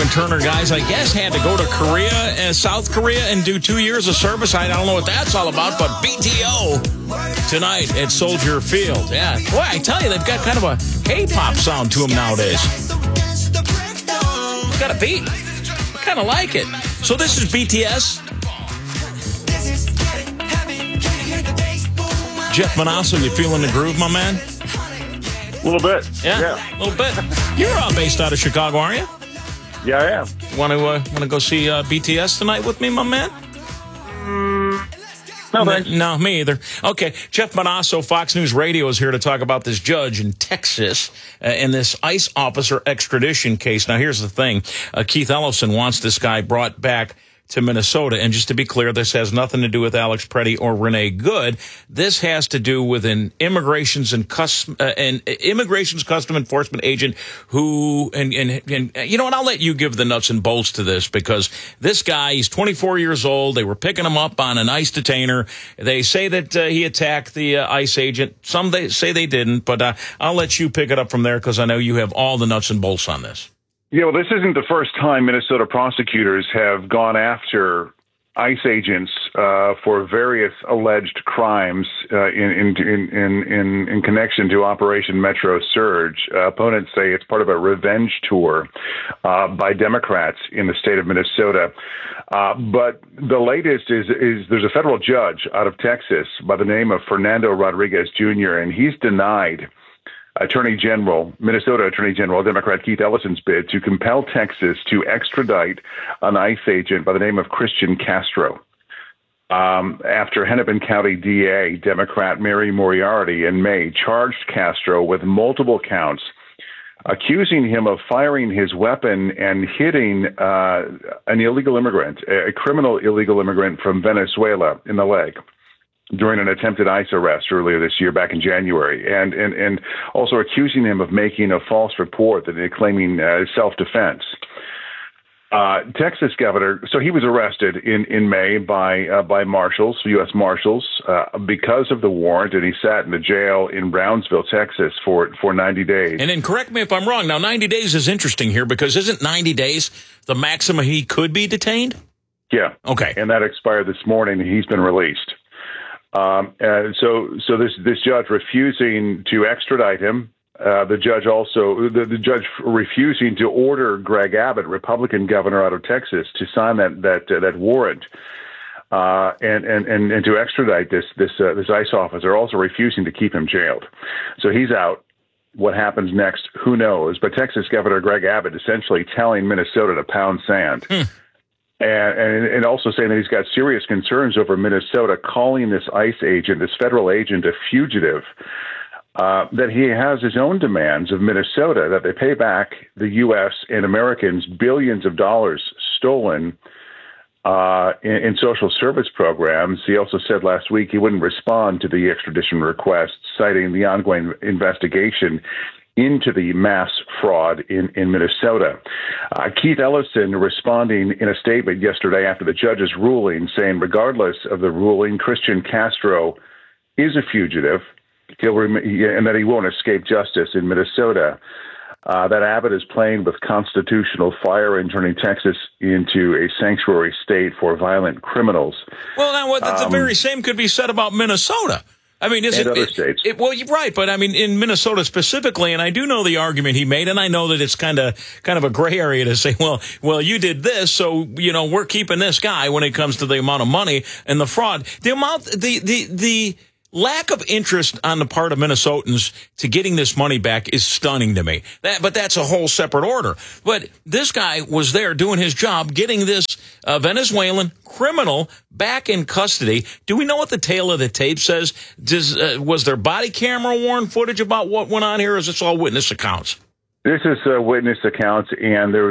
Timon Turner guys, I guess, had to go to Korea, South Korea, and do 2 years of service. I don't know what that's all about, but BTO tonight at Soldier Field. Yeah, boy, I tell you, they've got kind of a K-pop sound to them nowadays. Got a beat. I kind of like it. So this is BTS. Jeff Manasso, you feeling the groove, my man? A little bit. Yeah, a little bit. You're based out of Chicago, aren't you? Yeah, I am. Want to go see BTS tonight with me, my man? No, thanks. No, me either. Okay, Jeff Manasso, Fox News Radio, is here to talk about this judge in Texas in this ICE officer extradition case. Now, here's the thing. Keith Ellison wants this guy brought back to Minnesota. And just to be clear, this has nothing to do with Alex Preddy or Renee Good. This has to do with an immigrations custom enforcement agent who, and you know what, I'll let you give the nuts and bolts to this, because this guy, he's 24 years old. They were picking him up on an ICE detainer. They say that he attacked the ICE agent. Some they say they didn't, but I'll let you pick it up from there, because I know you have all the nuts and bolts on this. Yeah, well, this isn't the first time Minnesota prosecutors have gone after ICE agents for various alleged crimes in connection to Operation Metro Surge. Opponents say it's part of a revenge tour by Democrats in the state of Minnesota. But the latest is there's a federal judge out of Texas by the name of Fernando Rodriguez Jr., and he's denied Minnesota Attorney General, Democrat Keith Ellison's bid to compel Texas to extradite an ICE agent by the name of Christian Castro. After Hennepin County DA, Democrat Mary Moriarty, in May charged Castro with multiple counts, accusing him of firing his weapon and hitting an illegal immigrant, a criminal illegal immigrant from Venezuela, in the leg during an attempted ICE arrest earlier this year, back in January, and also accusing him of making a false report that they're claiming self-defense. Texas governor, so he was arrested in May by marshals, U.S. Marshals, because of the warrant, and he sat in the jail in Brownsville, Texas for 90 days. And then correct me if I'm wrong. Now, 90 days is interesting here, because isn't 90 days the maximum he could be detained? Yeah. Okay. And that expired this morning, and he's been released. So this judge refusing to extradite him, the judge refusing to order Greg Abbott, Republican governor out of Texas, to sign that warrant, and to extradite this ICE officer, also refusing to keep him jailed. So he's out. What happens next, who knows? But Texas Governor Greg Abbott essentially telling Minnesota to pound sand. And also saying that he's got serious concerns over Minnesota calling this ICE agent, this federal agent, a fugitive, that he has his own demands of Minnesota, that they pay back the U.S. and Americans billions of dollars stolen in social service programs. He also said last week he wouldn't respond to the extradition request, citing the ongoing investigation into the mass fraud in Minnesota. Keith Ellison responding in a statement yesterday after the judge's ruling, saying regardless of the ruling, Christian Castro is a fugitive, and that he won't escape justice in Minnesota. That Abbott is playing with constitutional fire and turning Texas into a sanctuary state for violent criminals. Well, now the very same could be said about Minnesota. I mean, other states. Well, you're right, but I mean, in Minnesota specifically, and I do know the argument he made, and I know that it's kind of a gray area to say, well, you did this, so we're keeping this guy when it comes to the amount of money and the fraud, the lack of interest on the part of Minnesotans to getting this money back is stunning to me. But that's a whole separate order. But this guy was there doing his job, getting this Venezuelan criminal back in custody. Do we know what the tale of the tape says? Was there body camera worn footage about what went on here, or is this all witness accounts? This is witness accounts, and there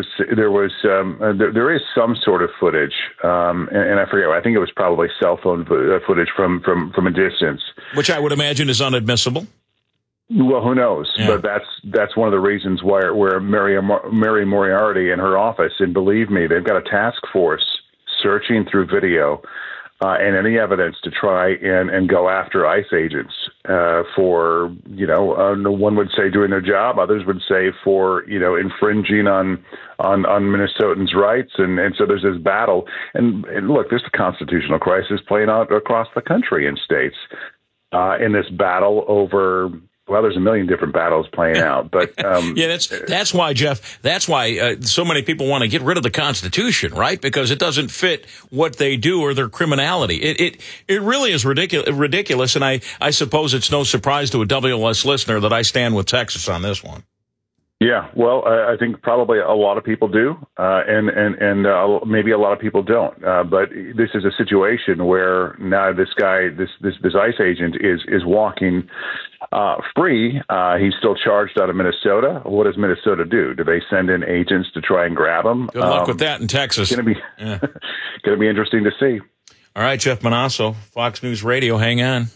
is some sort of footage, and I forget. I think it was probably cell phone footage from a distance, which I would imagine is unadmissible. Well, who knows? Yeah. But that's one of the reasons where Mary Moriarty and her office, and believe me, they've got a task force searching through video and any evidence to try and go after ICE agents. for, one would say doing their job. Others would say for, infringing on Minnesotans' rights. And so there's this battle. And look, there's a constitutional crisis playing out across the country in states in this battle over. Well, there's a million different battles playing out, but yeah, that's why, Jeff. That's why so many people want to get rid of the Constitution, right? Because it doesn't fit what they do or their criminality. It really is ridiculous, and I suppose it's no surprise to a WLS listener that I stand with Texas on this one. Yeah, well, I think probably a lot of people do, and maybe a lot of people don't. But this is a situation where now this guy, this ICE agent, is walking free. He's still charged out of Minnesota. What does Minnesota do? Do they send in agents to try and grab him? Good luck with that in Texas. It's going to be interesting to see. All right, Jeff Monosso, Fox News Radio. Hang on.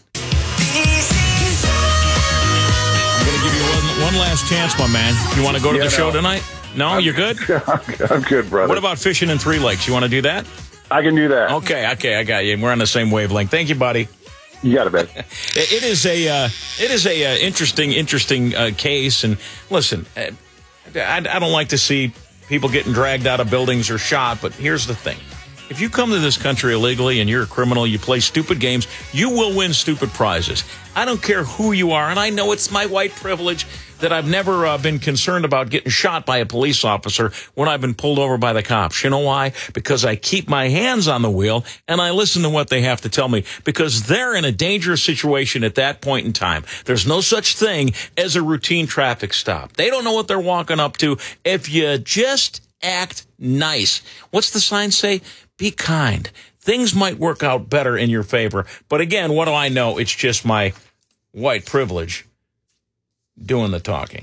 One last chance, my man. You want to go to the show tonight? No, you're good? I'm good, brother. What about fishing in Three Lakes? You want to do that? I can do that. Okay, I got you. We're on the same wavelength. Thank you, buddy. You got it, man. It is a interesting case. And listen, I don't like to see people getting dragged out of buildings or shot, but here's the thing. If you come to this country illegally and you're a criminal, you play stupid games, you will win stupid prizes. I don't care who you are, and I know it's my white privilege that I've never been concerned about getting shot by a police officer when I've been pulled over by the cops. You know why? Because I keep my hands on the wheel and I listen to what they have to tell me, because they're in a dangerous situation at that point in time. There's no such thing as a routine traffic stop. They don't know what they're walking up to. If you just act nice. What's the sign say? Be kind. Things might work out better in your favor. But again, what do I know? It's just my white privilege doing the talking.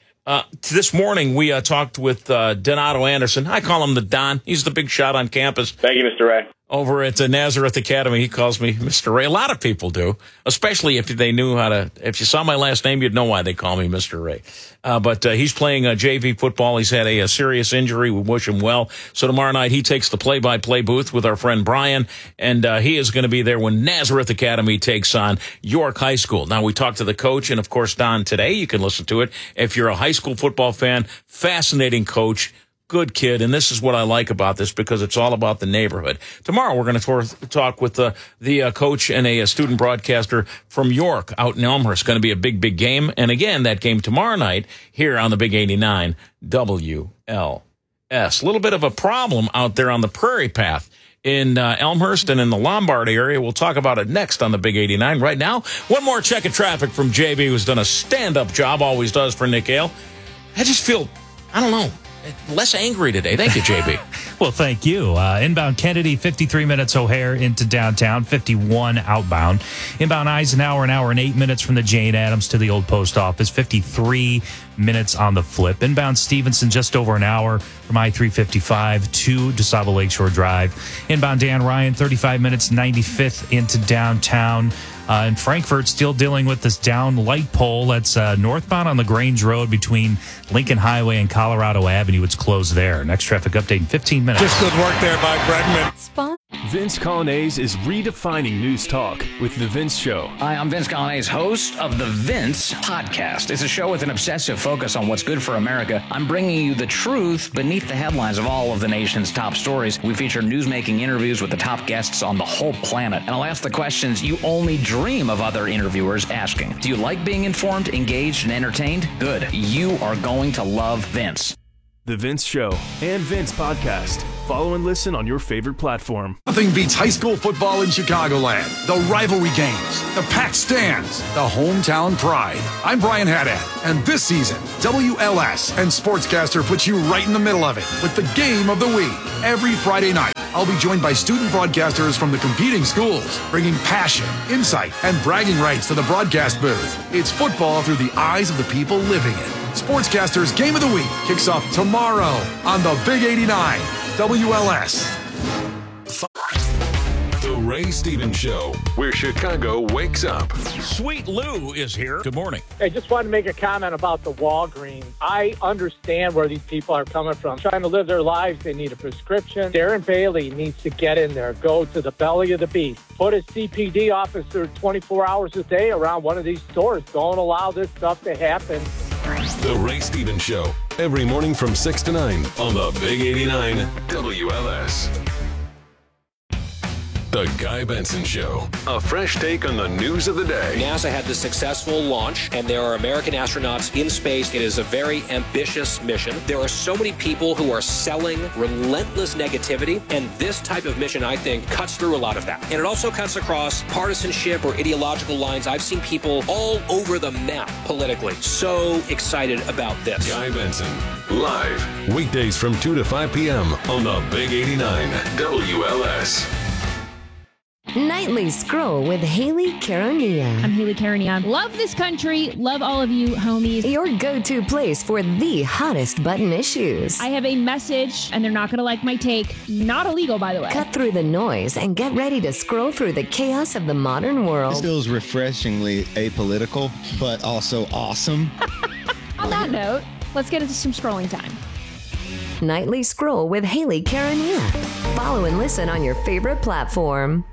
This morning, we talked with Donato Anderson. I call him the Don. He's the big shot on campus. Thank you, Mr. Ray. Over at Nazareth Academy, he calls me Mr. Ray. A lot of people do, especially if they knew how to. If you saw my last name, you'd know why they call me Mr. Ray. But he's playing JV football. He's had a serious injury. We wish him well. So tomorrow night, he takes the play-by-play booth with our friend Brian, and he is going to be there when Nazareth Academy takes on York High School. Now, we talked to the coach and, of course, Don today. You can listen to it if you're a high school football fan. Fascinating coach. Good kid, and this is what I like about this, because it's all about the neighborhood. Tomorrow, we're going to talk with the coach and a student broadcaster from York out in Elmhurst. Going to be a big, big game. And again, that game tomorrow night here on the Big 89 WLS. A little bit of a problem out there on the Prairie Path in Elmhurst and in the Lombard area. We'll talk about it next on the Big 89. Right now, one more check of traffic from JB, who's done a stand-up job, always does, for Nick Hale. I just feel, I don't know, less angry today. Thank you, JB. Well, thank you. Inbound Kennedy, 53 minutes O'Hare into downtown, 51 outbound. Inbound Eisenhower, an hour and 8 minutes from the Jane Addams to the old post office, 53 minutes on the flip. Inbound Stevenson, just over an hour from I-355 to DeSable Lakeshore Drive. Inbound Dan Ryan, 35 minutes, 95th into downtown. In Frankfort, still dealing with this down light pole that's northbound on LaGrange Road between Lincoln Highway and Colorado Avenue. It's closed there. Next traffic update in 15 minutes. Just good work there by Bregman. Vince Colonnese is redefining news talk with The Vince Show. Hi, I'm Vince Colonnese, host of The Vince Podcast. It's a show with an obsessive focus on what's good for America. I'm bringing you the truth beneath the headlines of all of the nation's top stories. We feature newsmaking interviews with the top guests on the whole planet. And I'll ask the questions you only dream of other interviewers asking. Do you like being informed, engaged, and entertained? Good. You are going to love Vince. The Vince Show and Vince Podcast. Follow and listen on your favorite platform. Nothing beats high school football in Chicagoland. The rivalry games, the packed stands, the hometown pride. I'm Brian Haddad, and this season, WLS and Sportscaster puts you right in the middle of it with the game of the week. Every Friday night, I'll be joined by student broadcasters from the competing schools, bringing passion, insight, and bragging rights to the broadcast booth. It's football through the eyes of the people living it. Sportscaster's Game of the Week kicks off tomorrow on the Big 89 WLS. The Ray Stevens Show, where Chicago wakes up. Sweet Lou is here. Good morning. I just wanted to make a comment about the Walgreens. I understand where these people are coming from. Trying to live their lives, they need a prescription. Darren Bailey needs to get in there, go to the belly of the beast. Put a CPD officer 24 hours a day around one of these stores. Don't allow this stuff to happen. The Ray Stevens Show, every morning from 6 to 9 on the Big 89 WLS. The Guy Benson Show, a fresh take on the news of the day. NASA had the successful launch, and there are American astronauts in space. It is a very ambitious mission. There are so many people who are selling relentless negativity, and this type of mission, I think, cuts through a lot of that. And it also cuts across partisanship or ideological lines. I've seen people all over the map politically. So excited about this. Guy Benson, live, weekdays from 2 to 5 p.m. on the Big 89 WLS. Nightly Scroll with Haley Karania. I'm Haley Karania. Love this country. Love all of you, homies. Your go-to place for the hottest button issues. I have a message, and they're not going to like my take. Not illegal, by the way. Cut through the noise and get ready to scroll through the chaos of the modern world. This feels refreshingly apolitical, but also awesome. On that note, let's get into some scrolling time. Nightly Scroll with Haley Karania. Follow and listen on your favorite platform.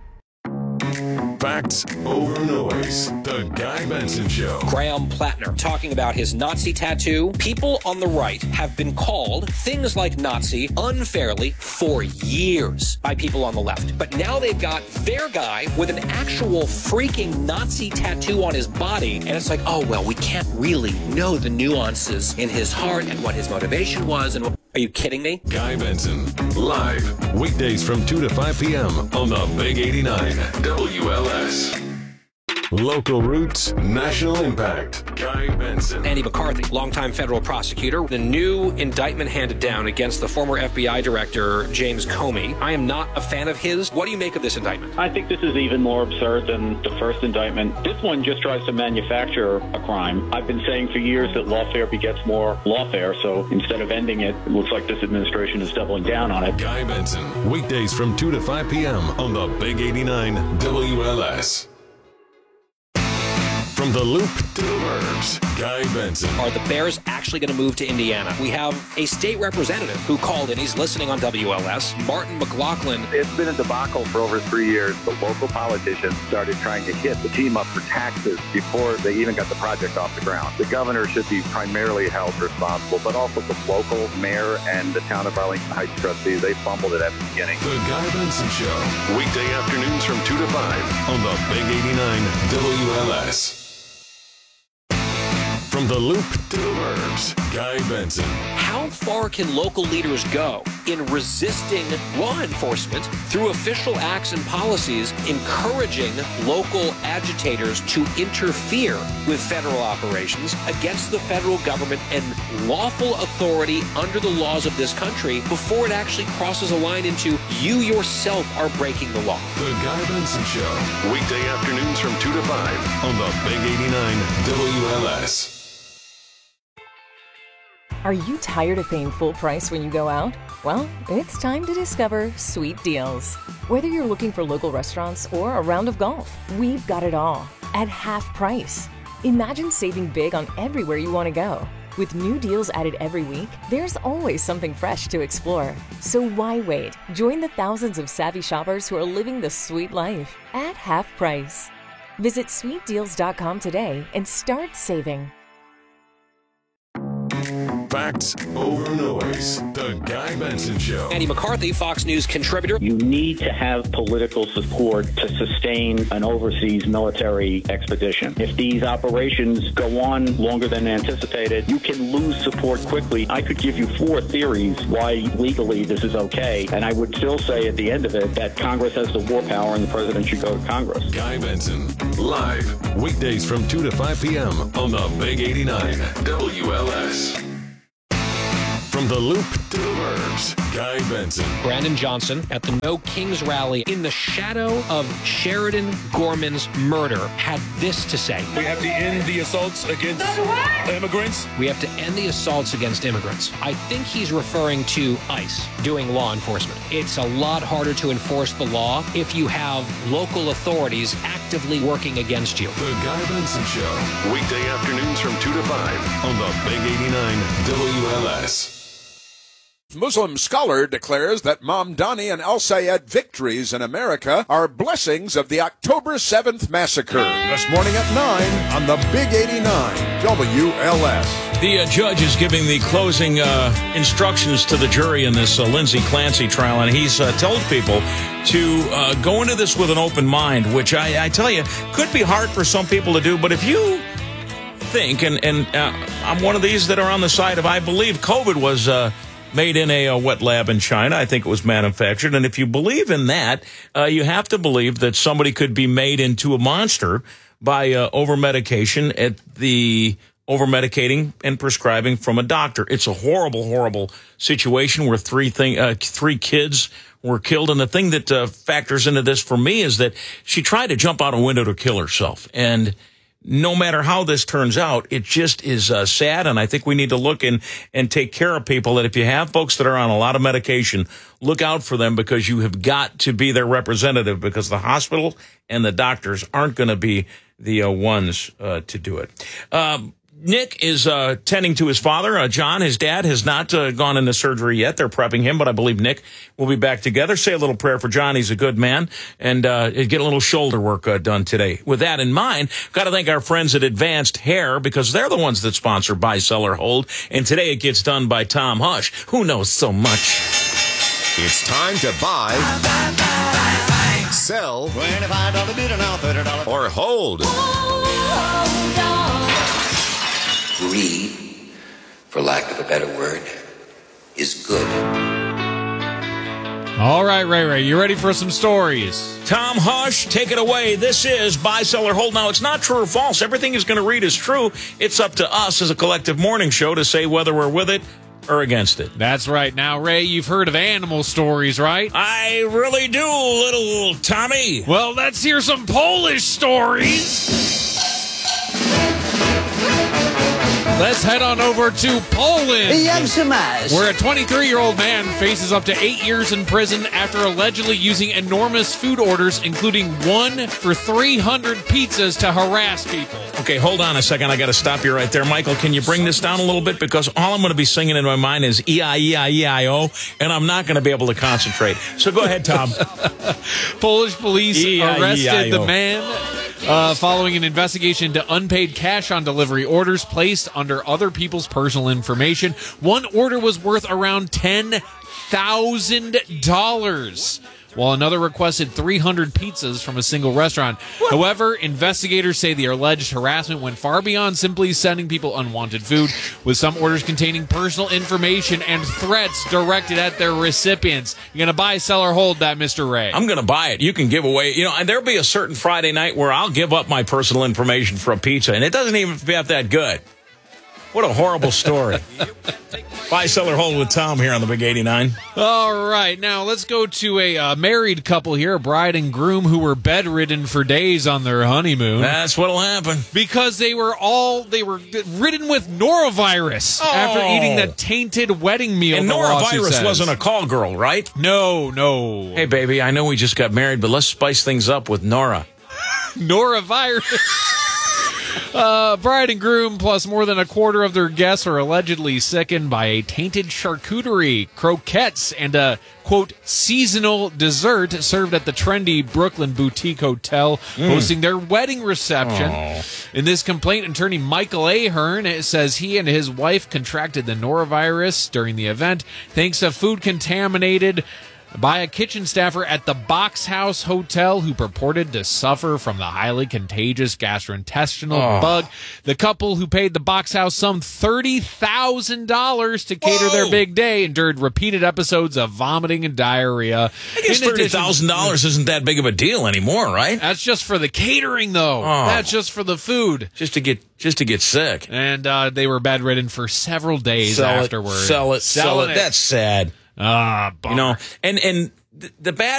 Facts over noise. The Guy Benson Show. Graham Plattner talking about his Nazi tattoo. People on the right have been called things like Nazi unfairly for years by people on the left. But now they've got their guy with an actual freaking Nazi tattoo on his body. And it's like, oh, well, we can't really know the nuances in his heart and what his motivation was. And are you kidding me? Guy Benson, live, weekdays from 2 to 5 p.m. on the Big 89 WLS. Local roots, national impact. Guy Benson. Andy McCarthy, longtime federal prosecutor. The new indictment handed down against the former FBI director, James Comey. I am not a fan of his. What do you make of this indictment? I think this is even more absurd than the first indictment. This one just tries to manufacture a crime. I've been saying for years that lawfare begets more lawfare, so instead of ending it, it looks like this administration is doubling down on it. Guy Benson, weekdays from 2 to 5 p.m. on the Big 89 WLS. From the Loop to the Burbs, Guy Benson. Are the Bears actually going to move to Indiana? We have a state representative who called in. He's listening on WLS. Martin McLaughlin. It's been a debacle for over 3 years. The local politicians started trying to hit the team up for taxes before they even got the project off the ground. The governor should be primarily held responsible, but also the local mayor and the town of Arlington Heights trustees. They fumbled it at the beginning. The Guy Benson Show. Weekday afternoons from 2 to 5 on the Big 89 WLS. From the Loop to the Burbs, Guy Benson. How far can local leaders go in resisting law enforcement through official acts and policies, encouraging local agitators to interfere with federal operations against the federal government and lawful authority under the laws of this country before it actually crosses a line into you yourself are breaking the law? The Guy Benson Show. Weekday afternoons from 2 to 5 on the Big 89 WLS. Are you tired of paying full price when you go out? Well, it's time to discover Sweet Deals. Whether you're looking for local restaurants or a round of golf, we've got it all at half price. Imagine saving big on everywhere you want to go. With new deals added every week, there's always something fresh to explore. So why wait? Join the thousands of savvy shoppers who are living the sweet life at half price. Visit sweetdeals.com today and start saving. Facts over noise. The Guy Benson Show. Andy McCarthy, Fox News contributor. You need to have political support to sustain an overseas military expedition. If these operations go on longer than anticipated, you can lose support quickly. I could give you 4 theories why legally this is okay, and I would still say at the end of it that Congress has the war power and the president should go to Congress. Guy Benson, live, weekdays from 2 to 5 p.m. on the Big 89 WLS. From the loop to the verbs. Guy Benson. Brandon Johnson at the No Kings rally in the shadow of Sheridan Gorman's murder had this to say. We have to end the assaults against immigrants. We have to end the assaults against immigrants. I think he's referring to ICE doing law enforcement. It's a lot harder to enforce the law if you have local authorities actively working against you. The Guy Benson Show. Weekday afternoons from 2 to 5 on the Big 89 WLS. Muslim scholar declares that Mamdani and al-Sayed victories in America are blessings of the October 7th massacre. This morning at 9 on the Big 89 WLS. The judge is giving the closing instructions to the jury in this Lindsay Clancy trial, and he's told people to go into this with an open mind, which I tell you could be hard for some people to do, but if you think, and I'm one of these that are on the side of I believe COVID was made in a wet lab in China. I think it was manufactured. And if you believe in that, you have to believe that somebody could be made into a monster by over-medication at the over-medicating and prescribing from a doctor. It's a horrible, horrible situation where three kids were killed. And the thing that factors into this for me is that she tried to jump out a window to kill herself. And no matter how this turns out, it just is sad, and I think we need to look and take care of people. That if you have folks that are on a lot of medication, look out for them, because you have got to be their representative, because the hospital and the doctors aren't going to be the ones to do it. Nick is tending to his father. John, his dad, has not gone into surgery yet. They're prepping him, but I believe Nick will be back together. Say a little prayer for John. He's a good man, and get a little shoulder work done today. With that in mind, got to thank our friends at Advanced Hair, because they're the ones that sponsor Buy, Sell, or Hold, and today it gets done by Tom Hush, who knows so much. It's time to buy, sell, $25 bid and now $30, or hold. Greed, for lack of a better word, is good. All right, Ray, you ready for some stories? Tom Hush, take it away. This is Buy, Sell, or Hold. Now, it's not true or false. Everything he's going to read is true. It's up to us as a collective morning show to say whether we're with it or against it. That's right. Now, Ray, you've heard of animal stories, right? I really do, little Tommy. Well, let's hear some Polish stories. Let's head on over to Poland, where a 23-year-old man faces up to 8 years in prison after allegedly using enormous food orders, including one for 300 pizzas, to harass people. Okay, hold on a second. I got to stop you right there. Michael, can you bring this down a little bit? Because all I'm going to be singing in my mind is E-I-E-I-E-I-O, and I'm not going to be able to concentrate. So go ahead, Tom. Polish police arrested the man following an investigation into unpaid cash on delivery orders placed under other people's personal information. One order was worth around $10,000, while another requested 300 pizzas from a single restaurant. What? However, investigators say the alleged harassment went far beyond simply sending people unwanted food, with some orders containing personal information and threats directed at their recipients. You're going to buy, sell, or hold that, Mr. Ray? I'm going to buy it. You can give away, and there'll be a certain Friday night where I'll give up my personal information for a pizza, and it doesn't even have that good. What a horrible story. Buy, sell, or hold with Tom here on the Big 89. All right, now let's go to a married couple here, a bride and groom, who were bedridden for days on their honeymoon. That's what'll happen. Because they were ridden with norovirus after eating the tainted wedding meal. And norovirus wasn't a call girl, right? No. Hey, baby, I know we just got married, but let's spice things up with Nora. Norovirus. Bride and groom, plus more than a quarter of their guests, are allegedly sickened by a tainted charcuterie, croquettes, and a, quote, seasonal dessert served at the trendy Brooklyn boutique hotel hosting their wedding reception. In this complaint, attorney Michael Ahern says he and his wife contracted the norovirus during the event thanks to food contaminated by a kitchen staffer at the Box House Hotel who purported to suffer from the highly contagious gastrointestinal bug. The couple who paid the Box House some $30,000 to cater their big day endured repeated episodes of vomiting and diarrhea. I guess $30,000 isn't that big of a deal anymore, right? That's just for the catering, though. That's just for the food. Just to get sick. And they were bedridden for several days afterwards. Sell it. That's sad. Bummer. And the bad